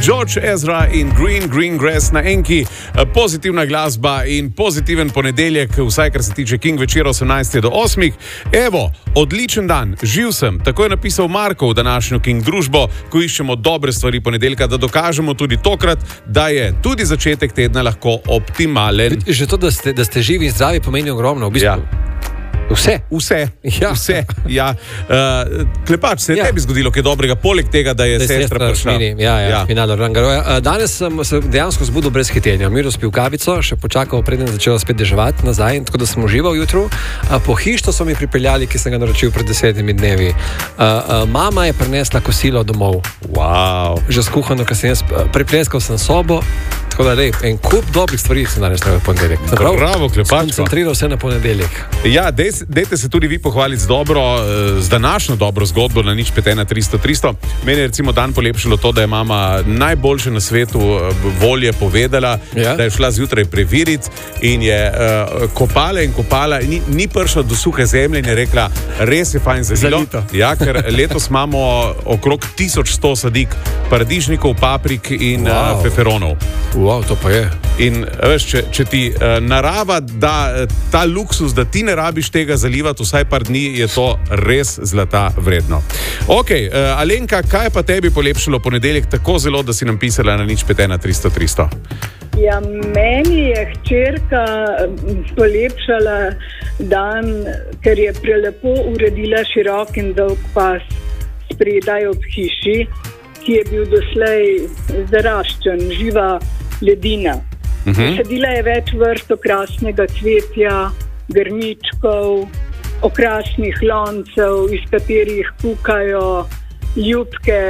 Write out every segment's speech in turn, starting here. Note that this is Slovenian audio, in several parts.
George Ezra in Green Grass na enki, pozitivna glasba in pozitiven ponedeljek, vsaj kar se tiče King večera 18 do 8. Evo, odličen dan, živ sem, tako je napisal Marko v današnjo King družbo, ko iščemo dobre stvari ponedeljka, da dokažemo tudi tokrat, da je tudi začetek tedna lahko optimalen. Že to, da ste živi in zdravi, pomeni ogromno, v bistvu. Ja. Vse. Ja. Klepač, se je tebi zgodilo kaj dobrega, poleg tega, da je sestra prišla. Finale Rangaroja. Danes sem se dejansko zbudil brez hitenja. Miro spil kavico, še počakal, preden začelo spet deževati nazaj, tako da sem užival jutro. Pohištvo so mi pripeljali, ki sem ga naročil pred 10 dnevi. Mama je prinesla kosilo domov. Wow. Že skuhano, ker sem jaz prepleskal sem sobo. Tako da, en kup dobrih stvari sem danes v ponedeljek. Bravo, Klepač. Koncentriral se na ponedeljek. Ja, dejte se tudi vi pohvaliti z današnjo dobro zgodbo na 051-300-300. Meni je recimo dan polepšalo to, da je mama najboljše na svetu volje povedala, da je šla zjutraj preveriti in je kopala in ni prišla do suhe zemlje in je rekla, res je fajn zalito. Ja, ker letos imamo okrog 1100 sadik paradižnikov, paprik in feferonov. Wow, to pa je. In veš, če ti narava da ta luksus, da ti ne rabiš tega zalivati vsaj par dni, je to res zlata vredno. Ok, Alenka, kaj je pa tebi polepšalo ponedeljek tako zelo, da si nam pisala na 051-300-300? Ja, meni je hčerka polepšala dan, ker je prelepo uredila širok in dolg pas spredaj ob hiši, ki je bil doslej zaraščen, živa ledina. Sadila je več vrst okrasnega cvetja, grmičkov, okrasnih loncev, iz katerih kukajo ljubke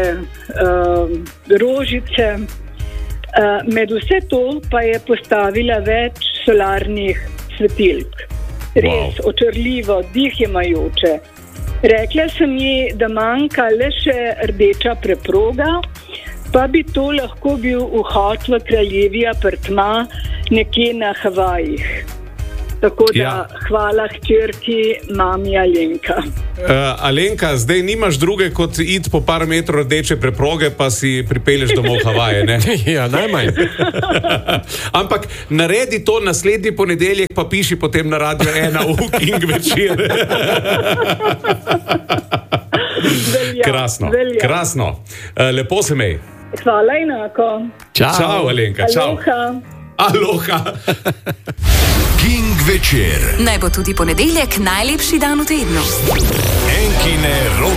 rožice. Med vse to pa je postavila več solarnih svetilk. Res očarljivo, dih jemajoče. Rekla sem ji, da manjka le še rdeča preproga, pa bi to lahko bil vhod v kraljevi apartma nekje na Havajih. Tako da hvala hčerki, mami Alenka. Alenka, zdaj nimaš druge kot iti po par metrov rdeče preproge, pa si pripelješ domov Havaje, ne? Ja, najmanj. Ampak naredi to naslednji ponedeljek, pa piši potem na Radio 1 v King večer. Krasno. Lepo se mej. Hvala enako. Čau, Alenka. Aloha. King večer. Naj bo tudi ponedeljek najlepši dan v tednu. Enkine